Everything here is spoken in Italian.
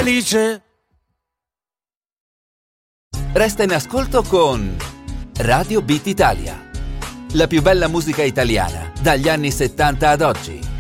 felice. Resta in ascolto con Radio Beat Italia. La più bella musica italiana dagli anni 70 ad oggi.